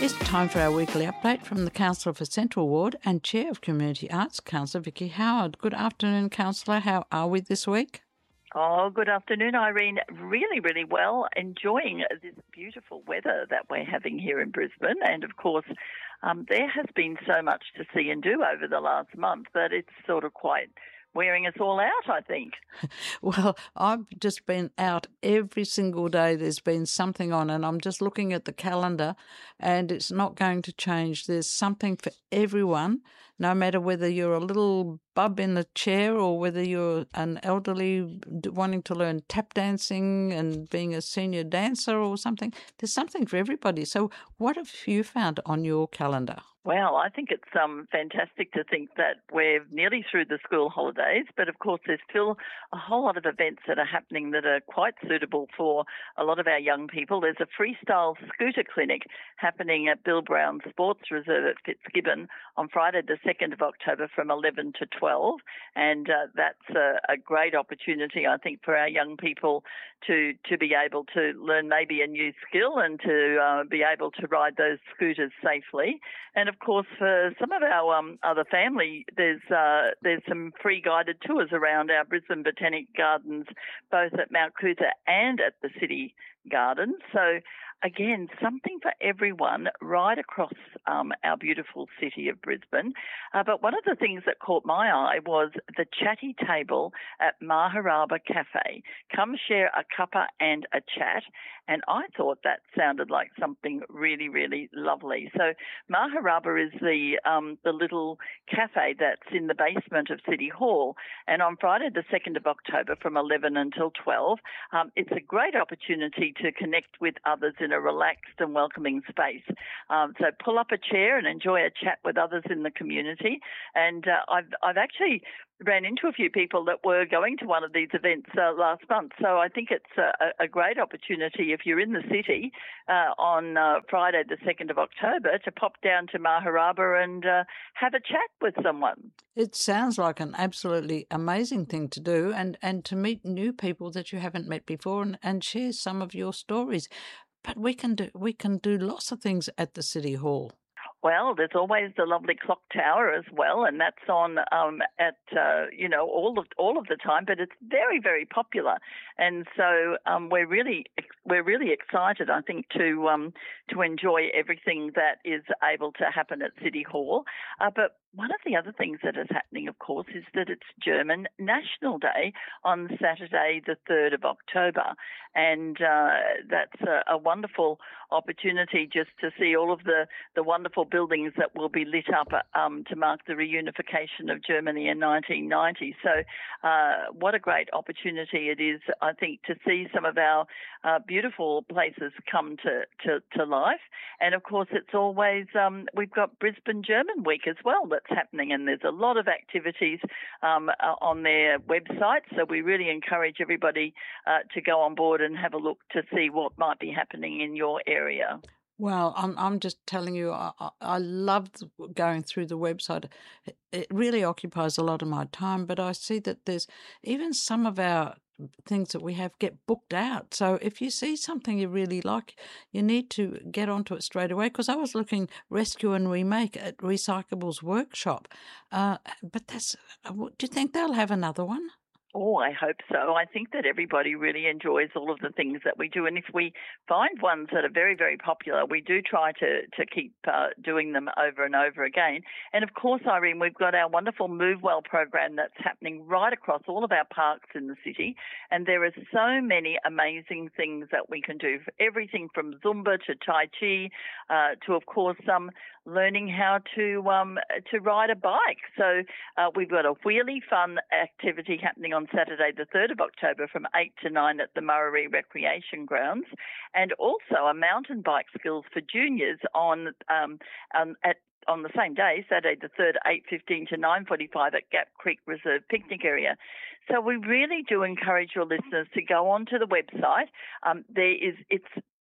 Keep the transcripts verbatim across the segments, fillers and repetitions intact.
It's time for our weekly update from the Councillor for Central Ward and Chair of Community Arts, Councillor Vicky Howard. Good afternoon, Councillor. How are we this week? Oh, good afternoon, Irene. Really, really well. Enjoying this beautiful weather that we're having here in Brisbane. And, of course, um, there has been so much to see and do over the last month that it's sort of quite wearing us all out, I think. Well, I've just been out every single day. There's been something on, and I'm just looking at the calendar, and it's not going to change. There's something for everyone, no matter whether you're a little bub in a chair or whether you're an elderly wanting to learn tap dancing and being a senior dancer or something. There's something for everybody. So what have you found on your calendar? Well, I think it's um, fantastic to think that we're nearly through the school holidays, but of course there's still a whole lot of events that are happening that are quite suitable for a lot of our young people. There's a freestyle scooter clinic happening at Bill Brown Sports Reserve at Fitzgibbon on Friday the second of October from eleven to twelve, and uh, that's a, a great opportunity, I think, for our young people to, to be able to learn maybe a new skill and to uh, be able to ride those scooters safely. And of course, for some of our um, other family, there's uh, there's some free guided tours around our Brisbane Botanic Gardens, both at Mount Coot-tha and at the City Gardens. So again, something for everyone right across um, our beautiful city of Brisbane. Uh, but one of the things that caught my eye was the chatty table at Maharaba Cafe. Come share a cuppa and a chat. And I thought that sounded like something really, really lovely. So Maharaba is the um, the little cafe that's in the basement of City Hall. And on Friday the second of October from eleven until twelve, um, it's a great opportunity to connect with others in a relaxed and welcoming space. Um, so pull up a chair and enjoy a chat with others in the community. And uh, I've I've actually ran into a few people that were going to one of these events uh, last month. So I think it's a, a great opportunity if you're in the city uh, on uh, Friday the second of October to pop down to Maharaba and uh, have a chat with someone. It sounds like an absolutely amazing thing to do, and, and to meet new people that you haven't met before and, and share some of your stories. But we can do we can do lots of things at the City Hall. Well, there's always the lovely clock tower as well, and that's on um, at uh, you know all of all of the time. But it's very, very popular, and so um, we're really we're really excited, I think, to um, to enjoy everything that is able to happen at City Hall. Uh, but one of the other things that is happening, of course, is that it's German National Day on Saturday, the third of October, and uh, that's a, a wonderful opportunity just to see all of the the wonderful buildings that will be lit up um, to mark the reunification of Germany in nineteen ninety. So uh, what a great opportunity it is, I think, to see some of our uh, beautiful places come to, to, to life. And, of course, it's always, um, we've got Brisbane German Week as well that's happening, and there's a lot of activities um, uh, on their website. So we really encourage everybody uh, to go on board and have a look to see what might be happening in your area. Well, I'm I'm just telling you, I, I love going through the website. It really occupies a lot of my time, but I see that there's even some of our things that we have get booked out. So if you see something you really like, you need to get onto it straight away. Because I was looking rescue and remake at Recyclables Workshop, uh, but that's. Do you think they'll have another one? Oh, I hope so. I think that everybody really enjoys all of the things that we do. And if we find ones that are very, very popular, we do try to, to keep uh, doing them over and over again. And of course, Irene, we've got our wonderful Move Well program that's happening right across all of our parks in the city. And there are so many amazing things that we can do, everything from Zumba to Tai Chi uh, to, of course, um, learning how to um, to ride a bike. So uh, we've got a wheelie fun activity happening on Saturday the third of October from eight to nine at the Murray Recreation Grounds, and also a mountain bike skills for juniors on um, um, at on the same day, Saturday the third, eight fifteen to nine forty-five at Gap Creek Reserve Picnic Area. So we really do encourage your listeners to go onto the website. Um, there is it's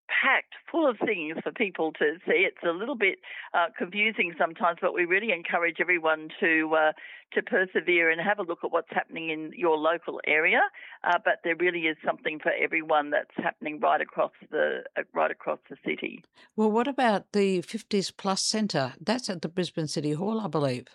packed full of things for people to see. It's a little bit uh, confusing sometimes, but we really encourage everyone to uh, to persevere and have a look at what's happening in your local area. Uh, but there really is something for everyone that's happening right across the uh, right across the city. Well, what about the fifties Plus Centre? That's at the Brisbane City Hall, I believe.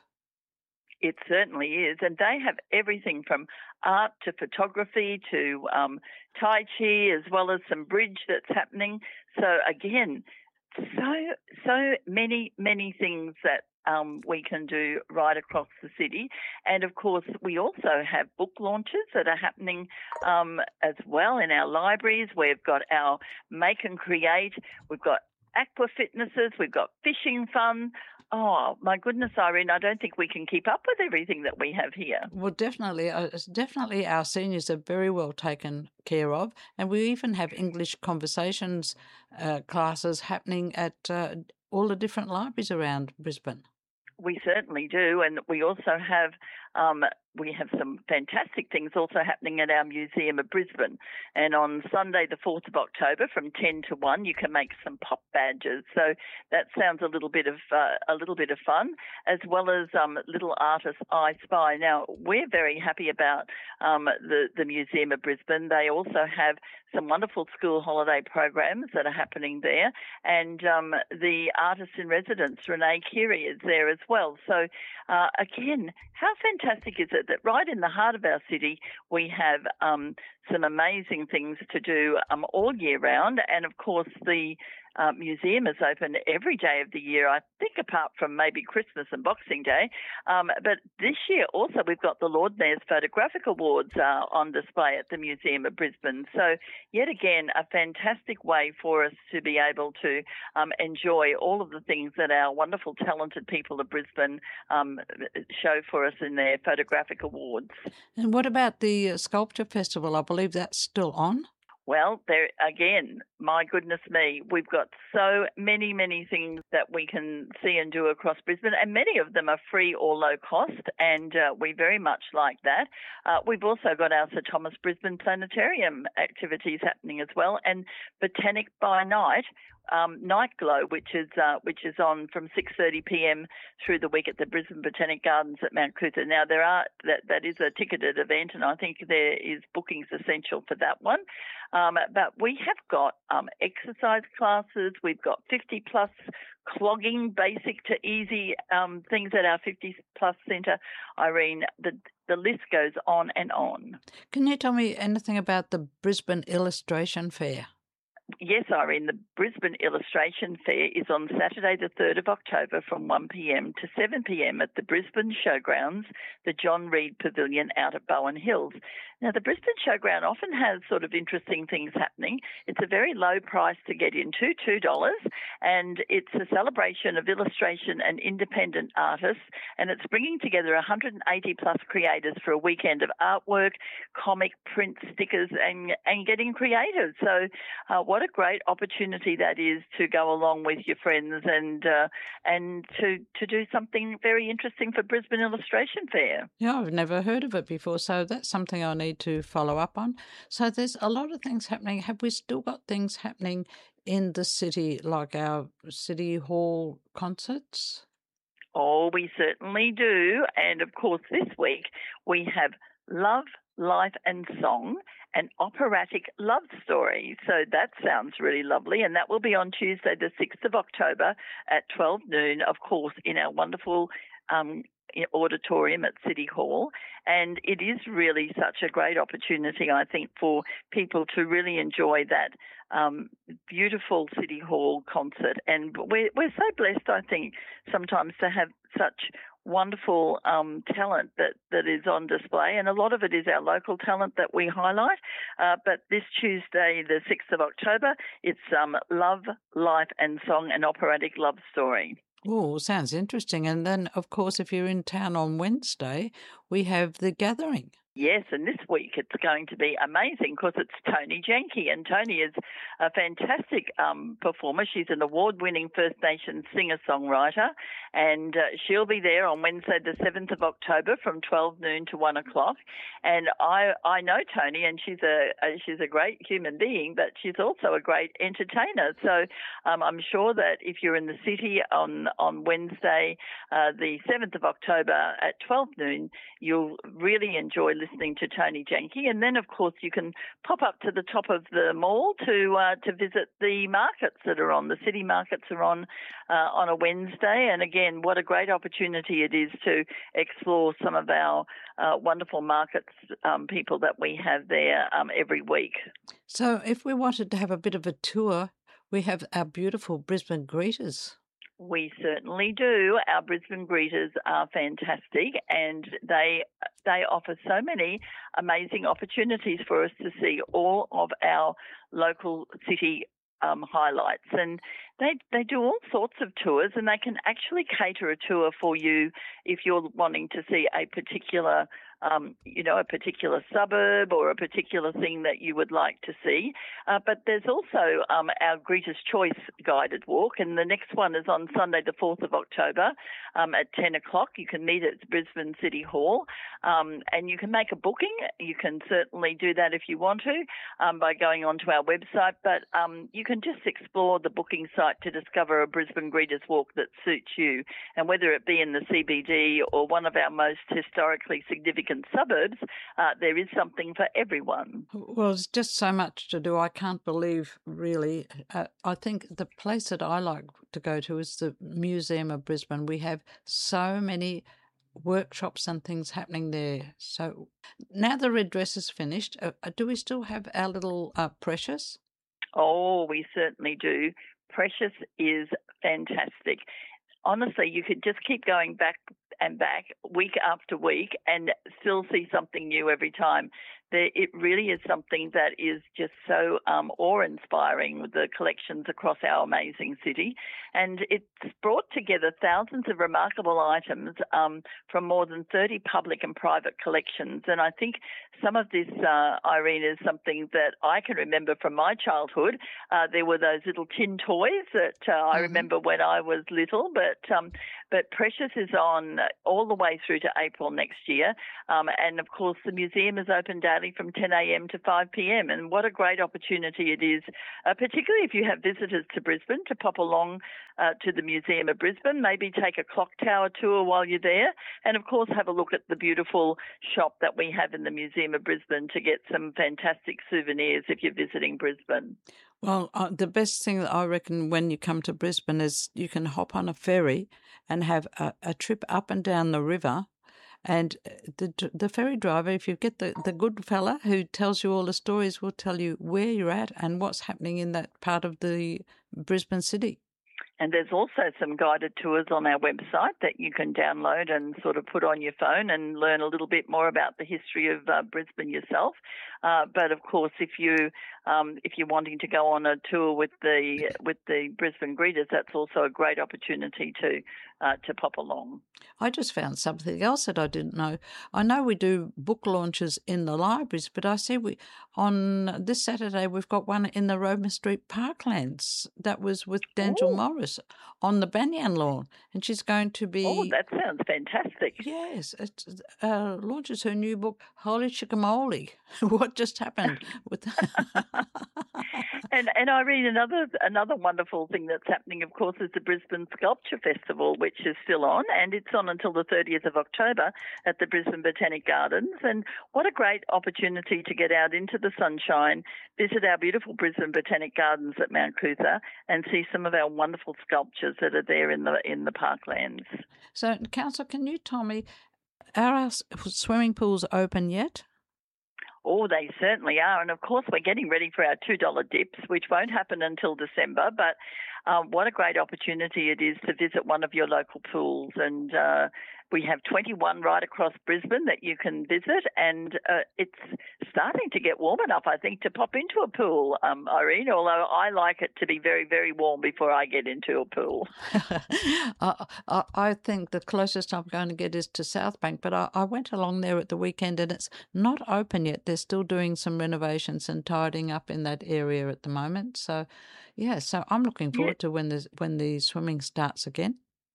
It certainly is, and they have everything from art to photography to um, Tai Chi, as well as some bridge that's happening. So again, so so many many things that um, we can do right across the city, and of course we also have book launches that are happening um, as well in our libraries. We've got our Make and Create, we've got aqua fitnesses, we've got fishing fun. Oh, my goodness, Irene, I don't think we can keep up with everything that we have here. Well, definitely, uh, it's definitely our seniors are very well taken care of. And we even have English conversations uh, classes happening at uh, all the different libraries around Brisbane. We certainly do, and we also have um, we have some fantastic things also happening at our Museum of Brisbane. And on Sunday, the fourth of October, from ten to one, you can make some pop badges. So that sounds a little bit of uh, a little bit of fun, as well as um, Little Artist I Spy. Now, we're very happy about um, the the Museum of Brisbane. They also have some wonderful school holiday programs that are happening there, and um, the artist in residence, Renee Keary, is there as well. So uh, again, how fantastic is it that right in the heart of our city we have um, some amazing things to do um, all year round, and of course the Uh, museum is open every day of the year, I think, apart from maybe Christmas and Boxing Day. Um, but this year also we've got the Lord Mayor's Photographic Awards uh, on display at the Museum of Brisbane. So yet again, a fantastic way for us to be able to um, enjoy all of the things that our wonderful, talented people of Brisbane um, show for us in their photographic awards. And what about the Sculpture Festival? I believe that's still on. Well, there again, my goodness me, we've got so many, many things that we can see and do across Brisbane, and many of them are free or low cost, and uh, we very much like that. Uh, we've also got our Sir Thomas Brisbane Planetarium activities happening as well, and Botanic by Night, um, Night Glow, which is uh, which is on from six thirty p.m. through the week at the Brisbane Botanic Gardens at Mount Coot-tha. Now, there are that that is a ticketed event, and I think there is bookings essential for that one. Um, but we have got um, exercise classes. We've got fifty plus clogging, basic to easy um, things at our fifty plus centre. Irene, the the list goes on and on. Can you tell me anything about the Brisbane Illustration Fair? Yes, Irene, the Brisbane Illustration Fair is on Saturday the third of October from one p.m. to seven p.m. at the Brisbane Showgrounds, the John Reid Pavilion out at Bowen Hills. Now, the Brisbane Showground often has sort of interesting things happening. It's a very low price to get into, two dollars, and it's a celebration of illustration and independent artists, and it's bringing together one hundred eighty plus creators for a weekend of artwork, comic, print, stickers, and, and getting creative. So uh, what a great opportunity that is to go along with your friends and uh, and to, to do something very interesting for Brisbane Illustration Fair. Yeah, I've never heard of it before, so that's something I need to follow up on. So there's a lot of things happening. Have we still got things happening in the city, like our City Hall concerts? Oh, we certainly do. And of course, this week we have Love, Life and Song, an operatic love story. So that sounds really lovely. And that will be on Tuesday, the sixth of October at twelve noon, of course, in our wonderful um, auditorium at City Hall. And it is really such a great opportunity, I think, for people to really enjoy that um, beautiful City Hall concert. And we're, we're so blessed, I think, sometimes to have such wonderful um, talent that, that is on display, and a lot of it is our local talent that we highlight. Uh, but this Tuesday, the sixth of October, it's um, Love, Life and Song, an operatic love story. Oh, sounds interesting. And then, of course, if you're in town on Wednesday, we have The Gathering. Yes, and this week it's going to be amazing because it's Tony Janke, and Tony is a fantastic um, performer. She's an award-winning First Nations singer-songwriter, and uh, she'll be there on Wednesday the seventh of October from twelve noon to one o'clock. And I I know Tony, and she's a, a she's a great human being, but she's also a great entertainer. So um, I'm sure that if you're in the city on, on Wednesday uh, the seventh of October at twelve noon, you'll really enjoy listening to Tony Janke. And then, of course, you can pop up to the top of the mall to uh, to visit the markets that are on. The city markets are on uh, on a Wednesday. And again, what a great opportunity it is to explore some of our uh, wonderful markets um, people that we have there um, every week. So if we wanted to have a bit of a tour, we have our beautiful Brisbane Greeters. We certainly do. Our Brisbane Greeters are fantastic, and they they offer so many amazing opportunities for us to see all of our local city um, highlights. And they they do all sorts of tours, and they can actually cater a tour for you if you're wanting to see a particular Um, you know, a particular suburb or a particular thing that you would like to see. Uh, but there's also um, our Greeters' Choice guided walk, and the next one is on Sunday the fourth of October um, at ten o'clock. You can meet at Brisbane City Hall, um, and you can make a booking. You can certainly do that if you want to um, by going onto our website, but um, you can just explore the booking site to discover a Brisbane Greeters' walk that suits you. And whether it be in the C B D or one of our most historically significant suburbs, uh, there is something for everyone. Well, there's just so much to do. I can't believe, really. Uh, I think the place that I like to go to is the Museum of Brisbane. We have so many workshops and things happening there. So now the red dress is finished, uh, do we still have our little uh, Precious? Oh, we certainly do. Precious is fantastic. Honestly, you could just keep going back and back week after week and still see something new every time. There, it really is something that is just so um, awe-inspiring with the collections across our amazing city. And it's brought together thousands of remarkable items um, from more than thirty public and private collections. And I think some of this, uh, Irene, is something that I can remember from my childhood. Uh, there were those little tin toys that uh, I mm-hmm. remember when I was little, but um, but Precious is on all the way through to April next year. Um, and, of course, the museum is open daily from ten a.m. to five p.m. And what a great opportunity it is, uh, particularly if you have visitors to Brisbane, to pop along uh, to the Museum of Brisbane, maybe take a clock tower tour while you're there, and, of course, have a look at the beautiful shop that we have in the Museum of Brisbane to get some fantastic souvenirs if you're visiting Brisbane. Well, uh, the best thing that I reckon when you come to Brisbane is you can hop on a ferry and have a, a trip up and down the river. And the the ferry driver, if you get the, the good fella who tells you all the stories, will tell you where you're at and what's happening in that part of the Brisbane city. And there's also some guided tours on our website that you can download and sort of put on your phone and learn a little bit more about the history of uh, Brisbane yourself. Uh, but of course, if you um, if you're wanting to go on a tour with the with the Brisbane Greeters, that's also a great opportunity to uh, to pop along. I just found something else that I didn't know. I know we do book launches in the libraries, but I see we on this Saturday we've got one in the Roma Street Parklands. That was with D'Angel Morris on the Banyan Lawn, and she's going to be. Oh, that sounds fantastic! Yes, it uh, launches her new book, Holy Chickamole. What just happened with? and and Irene, another another wonderful thing that's happening, of course, is the Brisbane Sculpture Festival, which is still on, and it's on until the thirtieth of October at the Brisbane Botanic Gardens. And what a great opportunity to get out into the sunshine, visit our beautiful Brisbane Botanic Gardens at Mount Coot-tha, and see some of our wonderful sculptures that are there in the in the parklands. So, Councillor, can you tell me, are our swimming pools open yet? Oh, they certainly are. And, of course, we're getting ready for our two dollar dips, which won't happen until December. But um, what a great opportunity it is to visit one of your local pools and uh, we have twenty-one right across Brisbane that you can visit, and uh, it's starting to get warm enough, I think, to pop into a pool, um, Irene, although I like it to be very, very warm before I get into a pool. I, I, I think the closest I'm going to get is to South Bank, but I, I went along there at the weekend and it's not open yet. They're still doing some renovations and tidying up in that area at the moment. So, yeah, so I'm looking forward yeah. to when the, when the swimming starts again.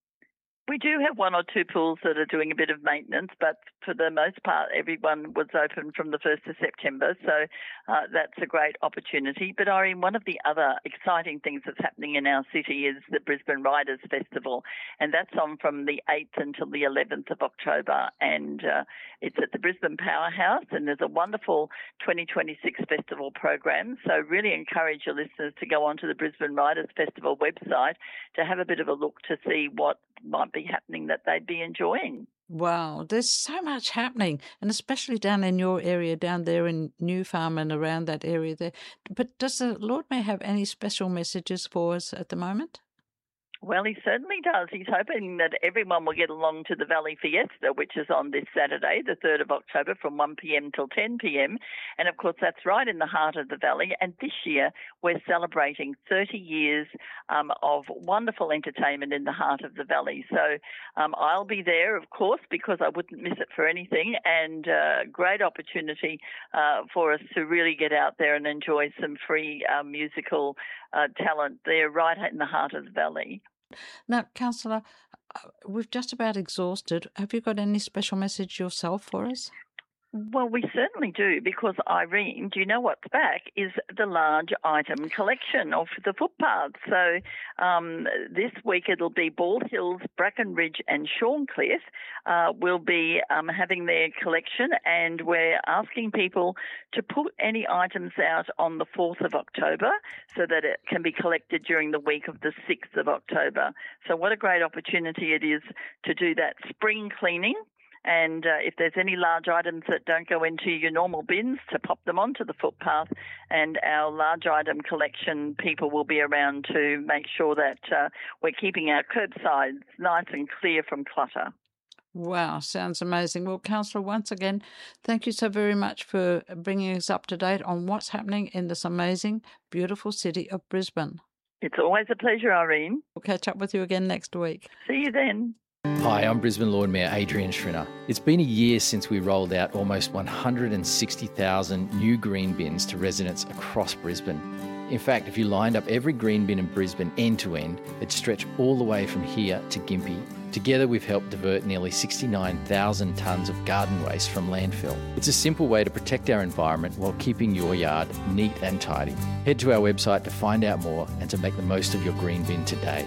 We do have one or two pools that are doing a bit of maintenance, but for the most part, everyone was open from the first of September, so uh, that's a great opportunity. But, Irene, one of the other exciting things that's happening in our city is the Brisbane Riders Festival, and that's on from the eighth until the eleventh of October, and uh, it's at the Brisbane Powerhouse, and there's a wonderful twenty twenty-six festival program, so really encourage your listeners to go onto the Brisbane Riders Festival website to have a bit of a look to see what might be happening that they'd be enjoying. Wow, there's so much happening, and especially down in your area, down there in New Farm and around that area there. But does the Lord Mayor have any special messages for us at the moment? Well, he certainly does. He's hoping that everyone will get along to the Valley Fiesta, which is on this Saturday, the third of October, from one p.m. till ten p.m. And, of course, that's right in the heart of the Valley. And this year we're celebrating thirty years um, of wonderful entertainment in the heart of the Valley. So um, I'll be there, of course, because I wouldn't miss it for anything, and uh, great opportunity uh, for us to really get out there and enjoy some free uh, musical uh, talent there right in the heart of the Valley. Now, Councillor, we've just about exhausted. Have you got any special message yourself for us? Well, we certainly do, because, Irene, do you know what's back is the large item collection of the footpaths. So um, this week it'll be Bald Hills, Bracken Ridge and Shorncliffe uh, will be um, having their collection, and we're asking people to put any items out on the fourth of October so that it can be collected during the week of the sixth of October. So what a great opportunity it is to do that spring cleaning. And uh, if there's any large items that don't go into your normal bins, to pop them onto the footpath, and our large item collection people will be around to make sure that uh, we're keeping our curbsides nice and clear from clutter. Wow, sounds amazing. Well, Councillor, once again, thank you so very much for bringing us up to date on what's happening in this amazing, beautiful city of Brisbane. It's always a pleasure, Irene. We'll catch up with you again next week. See you then. Hi, I'm Brisbane Lord Mayor Adrian Schrinner. It's been a year since we rolled out almost one hundred sixty thousand new green bins to residents across Brisbane. In fact, if you lined up every green bin in Brisbane end to end, it'd stretch all the way from here to Gympie. Together, we've helped divert nearly sixty-nine thousand tonnes of garden waste from landfill. It's a simple way to protect our environment while keeping your yard neat and tidy. Head to our website to find out more and to make the most of your green bin today.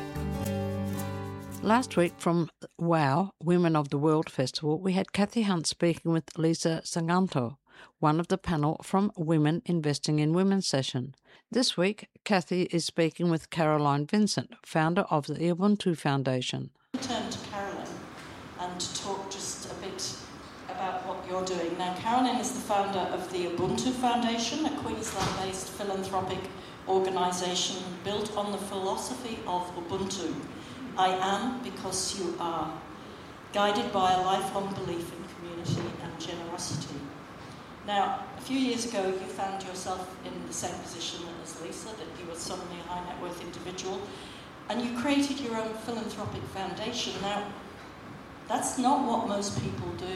Last week from WOW, Women of the World Festival, we had Kathy Hunt speaking with Lisa Sanganto, one of the panel from Women Investing in Women session. This week, Kathy is speaking with Caroline Vincent, founder of the Ubuntu Foundation. I'll turn to Carolyn and to talk just a bit about what you're doing. Now, Carolyn is the founder of the Ubuntu Foundation, a Queensland-based philanthropic organisation built on the philosophy of Ubuntu. I am because you are, guided by a lifelong belief in community and generosity. Now, a few years ago, you found yourself in the same position as Lisa, that you were suddenly a high net worth individual, and you created your own philanthropic foundation. Now, that's not what most people do,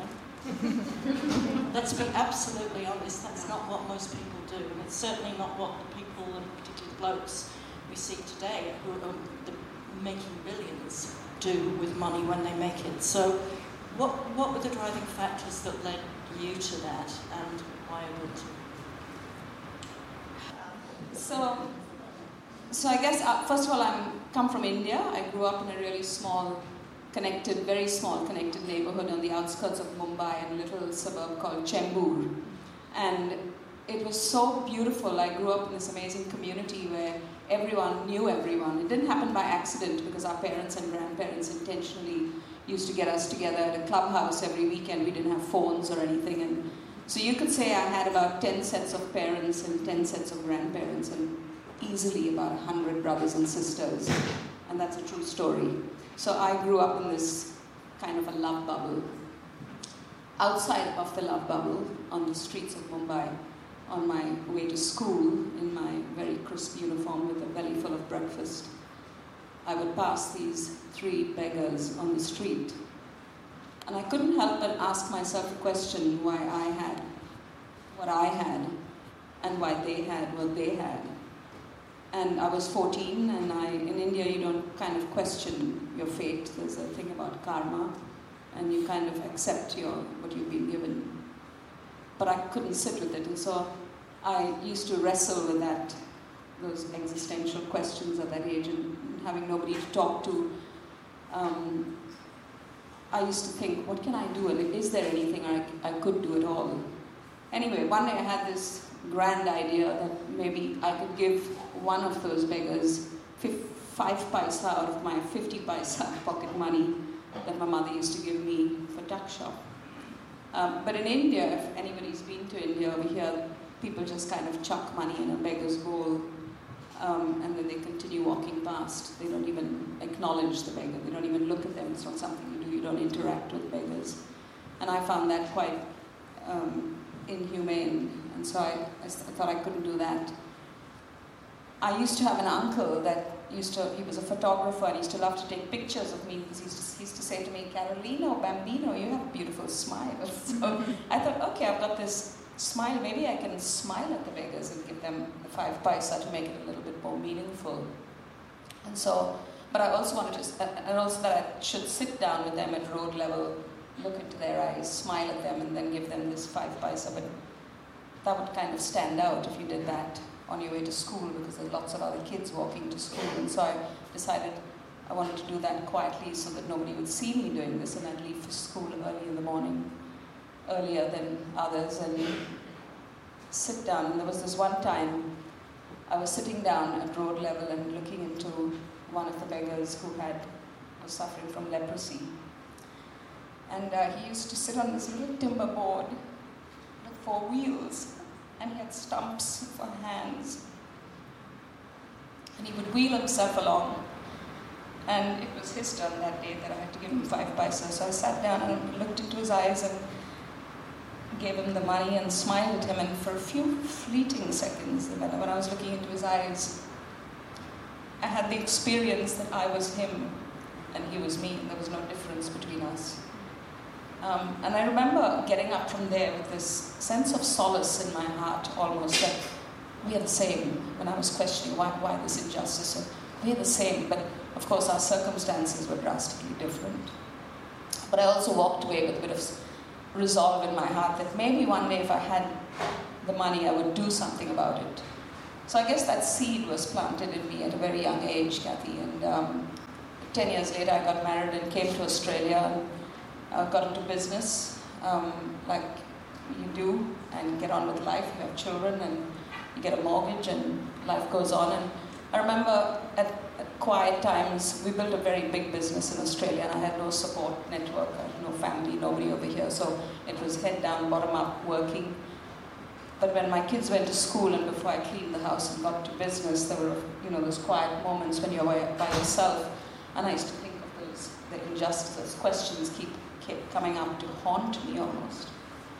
Caroline. Let's be absolutely honest, that's not what most people do, and it's certainly not what the people, and particularly blokes we see today, who are the making billions, do with money when they make it. So what what were the driving factors that led you to that, and why Ubuntu? So, so I guess, uh, first of all, I come from India. I grew up in a really small, connected, very small connected neighborhood on the outskirts of Mumbai, in a little suburb called Chembur. And it was so beautiful. I grew up in this amazing community where everyone knew everyone. It didn't happen by accident, because our parents and grandparents intentionally used to get us together at a clubhouse every weekend. We didn't have phones or anything. And so you could say I had about ten sets of parents and ten sets of grandparents, and easily about one hundred brothers and sisters. And that's a true story. So I grew up in this kind of a love bubble. Outside of the love bubble, on the streets of Mumbai, on my way to school, in my very crisp uniform with a belly full of breakfast, I would pass these three beggars on the street. And I couldn't help but ask myself a question, why I had what I had, and why they had what they had. And I was fourteen, and I, in India you don't kind of question your fate. There's a thing about karma, and you kind of accept your what you've been given. But I couldn't sit with it, and so I used to wrestle with that, those existential questions at that age, and having nobody to talk to. Um, I used to think, what can I do? And is there anything I, I could do at all? Anyway, one day I had this grand idea that maybe I could give one of those beggars five paisa out of my fifty paisa pocket money that my mother used to give me for tuck shop. Um, but in India, if anybody's been to India, over here, people just kind of chuck money in a beggar's bowl, um, and then they continue walking past. They don't even acknowledge the beggar. They don't even look at them. It's not something you do. You don't interact with beggars. And I found that quite um, inhumane. And so I, I thought I couldn't do that. I used to have an uncle that used to, he was a photographer and he used to love to take pictures of me because he used to, he used to say to me, Carolino, Bambino, you have a beautiful smile. So I thought, okay, I've got this smile, maybe I can smile at the beggars and give them the five paisa to make it a little bit more meaningful. And so, but I also wanted to, and also that I should sit down with them at road level, look into their eyes, smile at them, and then give them this five paisa. But that would kind of stand out if you did that on your way to school, because there's lots of other kids walking to school. And so I decided I wanted to do that quietly so that nobody would see me doing this, and I'd leave for school early in the morning, earlier than others, and sit down. And there was this one time I was sitting down at road level and looking into one of the beggars who had was suffering from leprosy. And uh, he used to sit on this little timber board with four wheels, and he had stumps for hands. And he would wheel himself along. And it was his turn that day that I had to give him five paisa. So I sat down and looked into his eyes and gave him the money and smiled at him. And for a few fleeting seconds, when I was looking into his eyes, I had the experience that I was him and he was me, and there was no difference between us. Um, and I remember getting up from there with this sense of solace in my heart, almost, that we are the same. When I was questioning why, why this injustice, so we are the same, but of course our circumstances were drastically different. But I also walked away with a bit of resolve in my heart that maybe one day if I had the money, I would do something about it. So I guess that seed was planted in me at a very young age, Kathy, and um, ten years later I got married and came to Australia. Uh, got into business, um, like you do, and get on with life. You have children, and you get a mortgage, and life goes on. And I remember at, at quiet times, we built a very big business in Australia, and I had no support network, I had no family, nobody over here. So it was head down, bottom up, working. But when my kids went to school, and before I cleaned the house and got to business, there were, you know, those quiet moments when you're by yourself. And I used to think of those, the injustices, questions keep kept coming up to haunt me almost.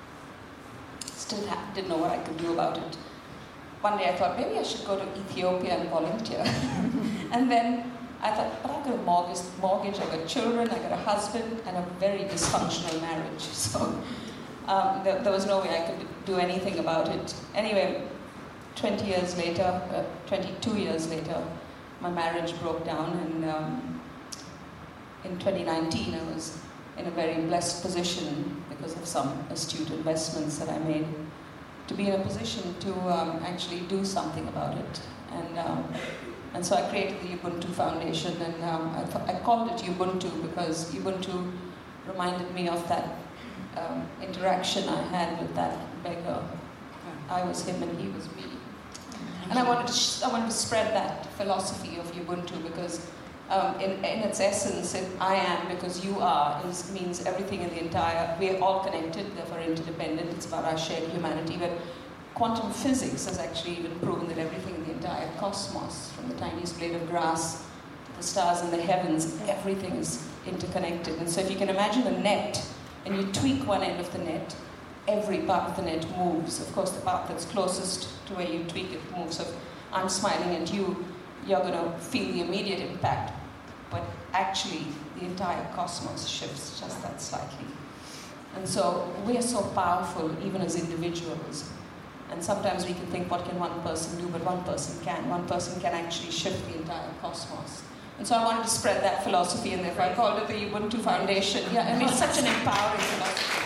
Still ha- didn't know what I could do about it. One day I thought, maybe I should go to Ethiopia and volunteer. And then I thought, but I've got a mortgage, mortgage, I've got children, I've got a husband, and a very dysfunctional marriage. So um, there, there was no way I could do anything about it. Anyway, twenty years later, uh, twenty-two years later, my marriage broke down, and um, in twenty nineteen I was in a very blessed position because of some astute investments that I made, to be in a position to um, actually do something about it. And um, and so I created the Ubuntu Foundation, and um, I, th- I called it Ubuntu because Ubuntu reminded me of that um, interaction I had with that beggar. I was him and he was me. And I wanted to sh- I wanted to spread that philosophy of Ubuntu because Um, in, in its essence, it, I am because you are is, means everything in the entire, we're all connected, therefore interdependent, it's about our shared humanity. But quantum physics has actually even proven that everything in the entire cosmos, from the tiniest blade of grass to the stars in the heavens, everything is interconnected. And so if you can imagine a net, and you tweak one end of the net, every part of the net moves. Of course, the part that's closest to where you tweak it moves. So if I'm smiling at you, you're going to feel the immediate impact. But actually, the entire cosmos shifts just that slightly. And so we are so powerful, even as individuals. And sometimes we can think, what can one person do? But one person can. One person can actually shift the entire cosmos. And so I wanted to spread that philosophy, and therefore I called it the Ubuntu Foundation. Yeah, I mean, it's such an empowering philosophy.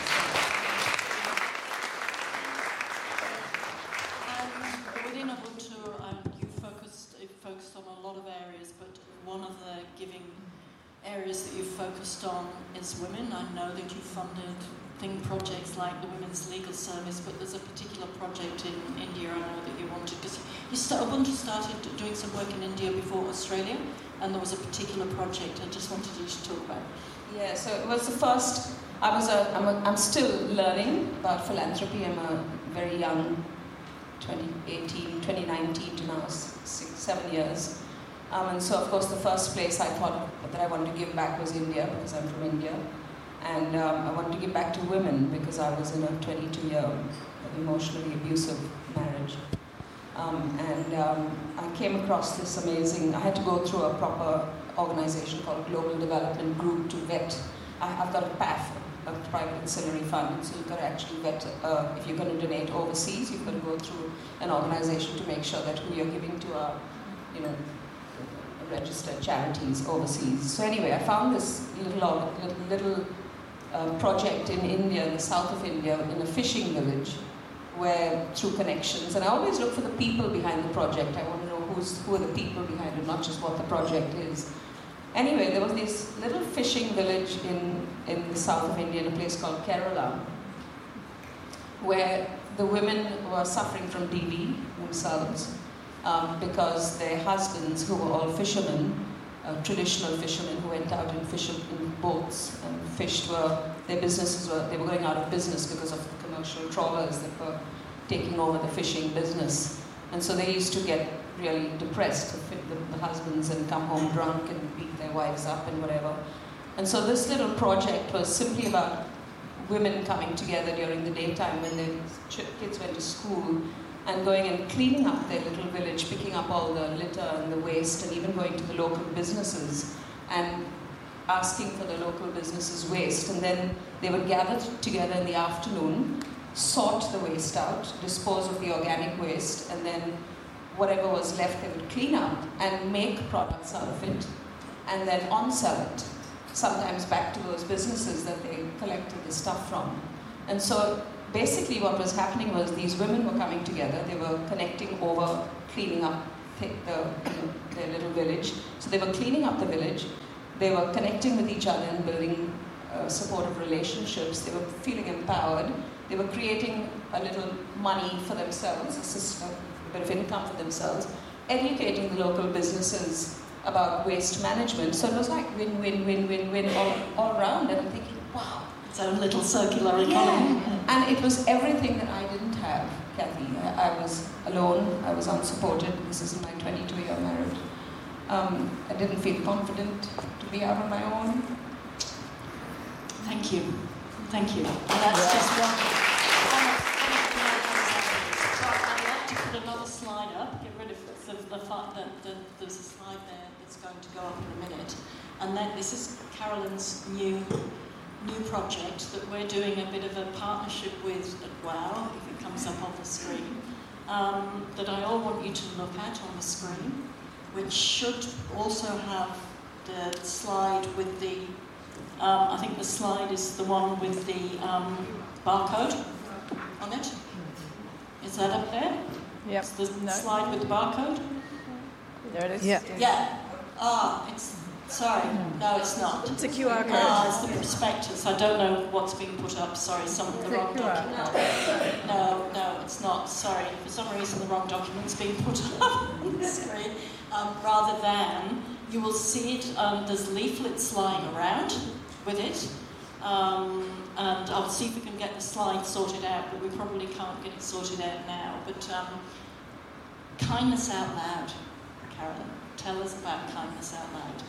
And within Ubuntu, um, you focused, it focused on a lot of areas, but one of the giving areas that you've focused on is women. I know that you funded thing projects like the Women's Legal Service, but there's a particular project in India I know that you wanted, because you start, Ubuntu started doing some work in India before Australia, and there was a particular project I just wanted you to talk about. Yeah, so it was the first, I was a, I'm, a, I'm still learning about philanthropy. I'm a very young, twenty eighteen, twenty nineteen to now, six, seven years. Um, and so, of course, the first place I thought that I wanted to give back was India, because I'm from India. And um, I wanted to give back to women, because I was in a twenty-two-year emotionally abusive marriage. Um, and um, I came across this amazing, I had to go through a proper organization called Global Development Group to vet. I, I've got a P A F, a private ancillary fund, so you've got to actually vet, uh, if you're going to donate overseas, you've got to go through an organization to make sure that who you're giving to are, you know, registered charities overseas. So anyway, I found this little, little, little uh, project in India, in the south of India, in a fishing village, where through connections, and I always look for the people behind the project. I want to know who's, who are the people behind it, not just what the project is. Anyway, there was this little fishing village in, in the south of India, in a place called Kerala, where the women were suffering from D V themselves, um, because their husbands, who were all fishermen, uh, traditional fishermen who went out and fished in boats and fished, were, their businesses were, they were going out of business because of the commercial trawlers that were taking over the fishing business. And so they used to get really depressed, the, the husbands, and come home drunk and beat their wives up and whatever. And so this little project was simply about women coming together during the daytime when their kids went to school, and going and cleaning up their little village, picking up all the litter and the waste, and even going to the local businesses and asking for the local businesses' waste. And then they would gather together in the afternoon, sort the waste out, dispose of the organic waste, and then whatever was left they would clean up and make products out of it, and then on-sell it, sometimes back to those businesses that they collected the stuff from. And so basically what was happening was these women were coming together, they were connecting over cleaning up the, you know, their little village. So they were cleaning up the village, they were connecting with each other and building uh, supportive relationships, they were feeling empowered, they were creating a little money for themselves, a, system, a bit of income for themselves, educating the local businesses about waste management. So it was like win, win, win, win, win all, all around, and I'm thinking, wow. Its own little circular economy. Yeah. And it was everything that I didn't have, Kathy. I, I was alone, I was unsupported. This is my twenty-two-year marriage. Um, I didn't feel confident to be out on my own. Thank you. Thank you. And that's yeah. just one. So I'd like to put another slide up, get rid of the, the fact that, that there's a slide there that's going to go up in a minute. And then this is Carolyn's new new project that we're doing a bit of a partnership with at WOW, if it comes up on the screen, um, that I all want you to look at on the screen, which should also have the slide with the, um, I think the slide is the one with the um, barcode on it. Is that up there? Yep. It's the No. slide with the barcode? There it is. Yeah. Yeah. Ah, it's, sorry, no it's not. It's a Q R code. Ah, it's the prospectus. I don't know what's being put up. Sorry, some of the It's a wrong Q R document. No, no, it's not. Sorry, for some reason the wrong document's being put up on the screen. Um, rather than, you will see it, um, there's leaflets lying around with it. Um, and I'll see if we can get the slide sorted out, but we probably can't get it sorted out now. But um, kindness out loud, Carolyn. tell us about Kindness Out Loud.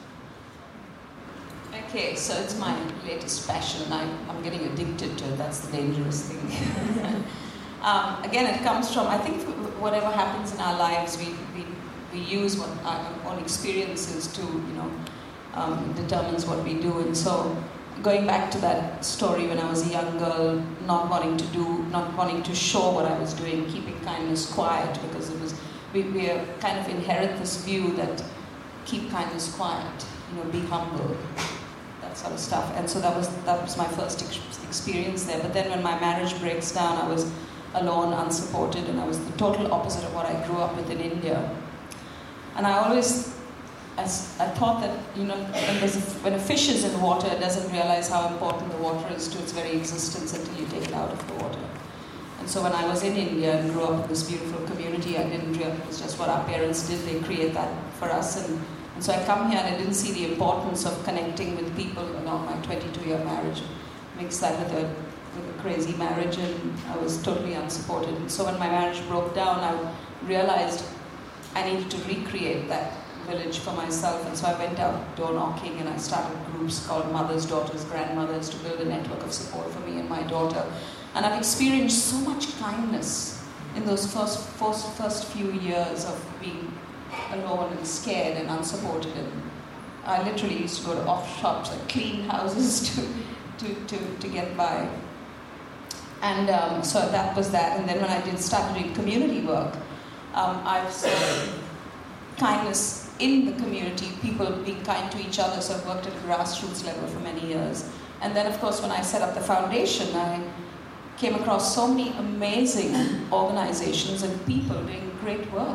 Okay, so it's my latest passion. I, I'm getting addicted to it. That's the dangerous thing. um, again, it comes from, I think whatever happens in our lives, we, we, we use what our own experiences to, you know, um, determines what we do. And so going back to that story when I was a young girl, not wanting to do, not wanting to show what I was doing, keeping kindness quiet, because it was, we, we kind of inherit this view that keep kindness quiet, you know, be humble, that sort of stuff. And so that was that was my first ex- experience there. But then when my marriage breaks down, I was alone, unsupported, and I was the total opposite of what I grew up with in India. And I always, I, I thought that, you know, when, there's a, when a fish is in water, it doesn't realize how important the water is to its very existence until you take it out of the water. And so when I was in India and grew up in this beautiful community, I didn't realize it was just what our parents did. They create that for us. And, and so I come here and I didn't see the importance of connecting with people along my twenty-two-year marriage. Mix that with a, with a crazy marriage, and I was totally unsupported. And so when my marriage broke down, I realized I needed to recreate that village for myself. And so I went out door knocking and I started groups called Mothers, Daughters, Grandmothers to build a network of support for me and my daughter. And I've experienced so much kindness in those first, first, first few years of being alone and scared and unsupported. And I literally used to go to off shops and clean houses to, to, to, to get by. And um, so that was that. And then when I did start doing community work, um, I've seen kindness in the community, people being kind to each other. So I've worked at grassroots level for many years. And then, of course, when I set up the foundation, I came across so many amazing organizations and people doing great work.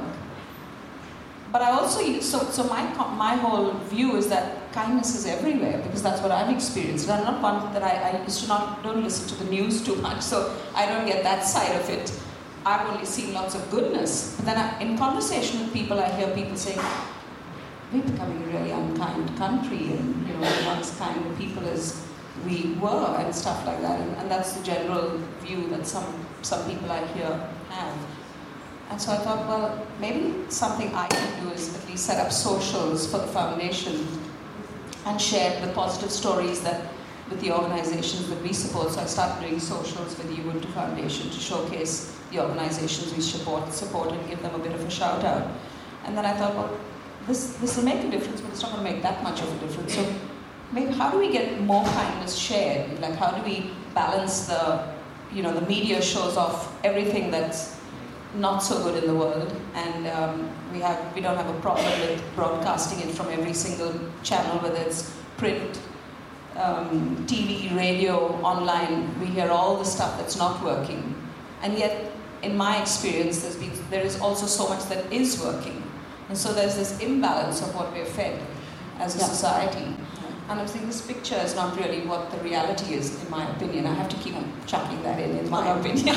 But I also, so, so my, my whole view is that kindness is everywhere, because that's what I've experienced. And I'm not one that I, I used to not, don't listen to the news too much, so I don't get that side of it. I've only seen lots of goodness. But then I, in conversation with people, I hear people saying, we're becoming a really unkind country, and, you know, we're not as kind of people as we were, and stuff like that. And, and that's the general view that some, some people I hear have. And so I thought, well, maybe something I can do is at least set up socials for the foundation and share the positive stories that with the organizations that we support. So I started doing socials with the Ubuntu Foundation to showcase the organizations we support, support and give them a bit of a shout out. And then I thought, well, this this will make a difference, but it's not going to make that much of a difference. So maybe how do we get more kindness shared? Like, how do we balance the, you know, the media shows off everything that's not so good in the world, and um, we have we don't have a problem with broadcasting it from every single channel, whether it's print, um, T V, radio, online. We hear all the stuff that's not working, and yet, in my experience, there's been, there is also so much that is working, and so there's this imbalance of what we're fed as a yeah. society. And I'm saying this picture is not really what the reality is, in my opinion. I have to keep on chucking that in, in my opinion.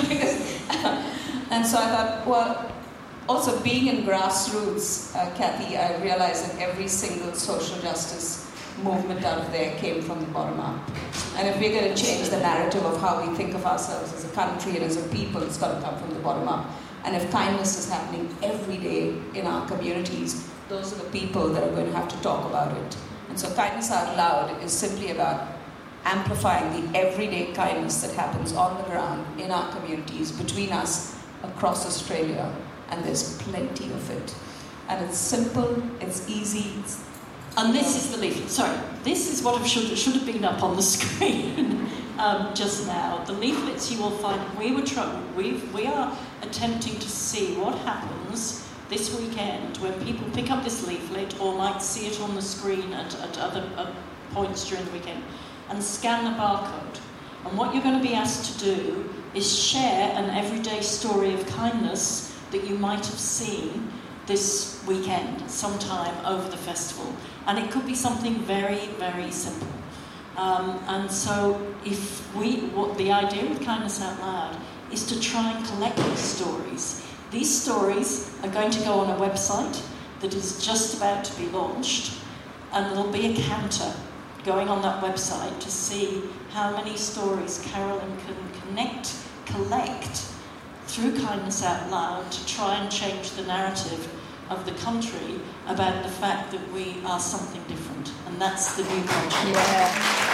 And so I thought, well, also being in grassroots, uh, Kathy, I realized that every single social justice movement out there came from the bottom up. And if we're going to change the narrative of how we think of ourselves as a country and as a people, it's got to come from the bottom up. And if kindness is happening every day in our communities, those are the people that are going to have to talk about it. And so Kindness Out Loud is simply about amplifying the everyday kindness that happens on the ground in our communities, between us, across Australia, and there's plenty of it. And it's simple, it's easy. It's, and this is the leaflet. Sorry, this is what should, should have been up on the screen um, just now. The leaflets you will find, we, were try- we we are attempting to see what happens this weekend when people pick up this leaflet or might see it on the screen at, at other uh, points during the weekend and scan the barcode. And what you're going to be asked to do is share an everyday story of kindness that you might have seen this weekend, sometime over the festival. And it could be something very, very simple. Um, and so if we, what the idea with Kindness Out Loud is to try and collect these stories. These stories are going to go on a website that is just about to be launched, and there'll be a counter going on that website to see how many stories Carolyn can connect, collect through Kindness Out Loud to try and change the narrative of the country about the fact that we are something different, and that's the new culture. Yeah.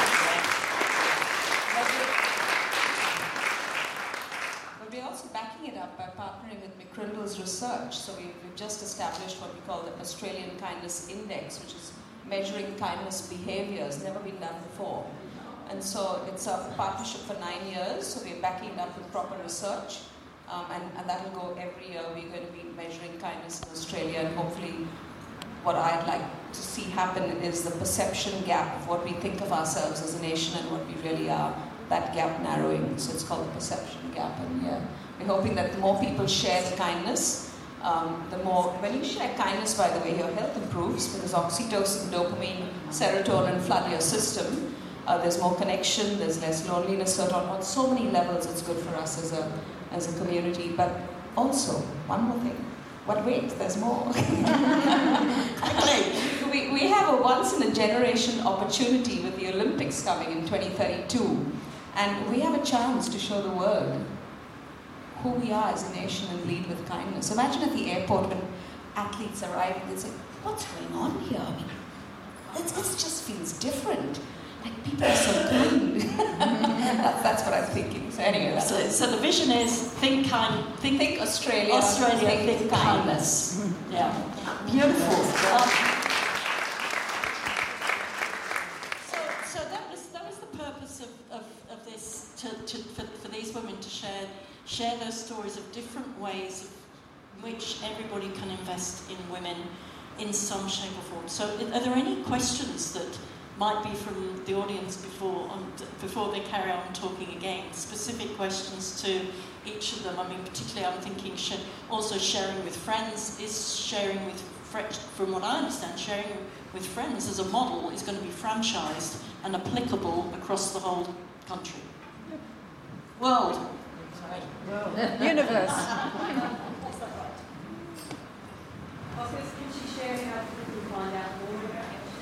But we're also backing it up by partnering with McCrindle's research. So we've, we've just established what we call the Australian Kindness Index, which is measuring kindness behaviours, never been done before. And so it's a partnership for nine years, so we're backing it up with proper research, um, and, and that will go every year. We're going to be measuring kindness in Australia, and hopefully what I'd like to see happen is the perception gap of what we think of ourselves as a nation and what we really are, that gap narrowing. So it's called the perception gap, and yeah, we're hoping that the more people share the kindness, um, the more, when you share kindness, by the way, your health improves, because oxytocin, dopamine, serotonin flood your system. Uh, there's more connection, there's less loneliness, so on so many levels it's good for us as a as a community. But also, one more thing. But wait, there's more. we, we have a once-in-a-generation opportunity with the Olympics coming in twenty thirty-two. And we have a chance to show the world who we are as a nation and lead with kindness. Imagine at the airport when athletes arrive and they say, what's going on here? I mean, it just feels different. Like, people are so kind. that's, that's what I'm thinking. So anyway, so, so the vision is think kind, think, think Australia, Australia, think, think kindness. kindness. Yeah, beautiful. Um, so, so that was that was the purpose of, of, of this to, to for, for these women to share share those stories of different ways in which everybody can invest in women in some shape or form. So, are there any questions that might be from the audience before um, before they carry on talking again? Specific questions to each of them. I mean, particularly I'm thinking sh- also sharing with friends. Is sharing with, fr- from what I understand, sharing with friends as a model is going to be franchised and applicable across the whole country. World. World. Universe. Also, can she share how people can find out more about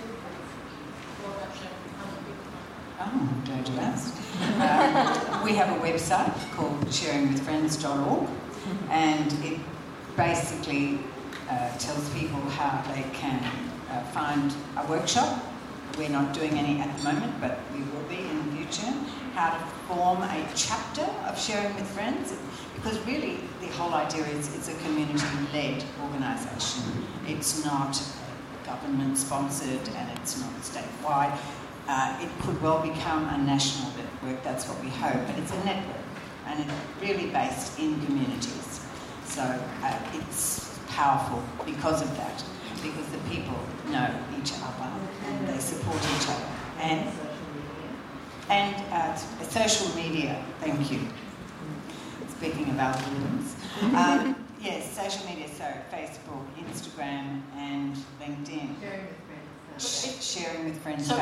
Oh, glad you asked. Uh, we have a website called sharing with friends dot org, and it basically uh, tells people how they can uh, find a workshop. We're not doing any at the moment, but we will be in the future. How to form a chapter of Sharing with Friends, because really the whole idea is it's a community-led organisation. It's not government-sponsored and it's not statewide. Uh, it could well become a national network, that's what we hope, but it's a network, and it's really based in communities. So uh, it's powerful because of that, because the people know each other and they support each other. And, and uh, social media, thank you. Speaking of algorithms. Um, yes, social media, so Facebook, Instagram and LinkedIn. sharing with friends? Sh- sharing with friends. So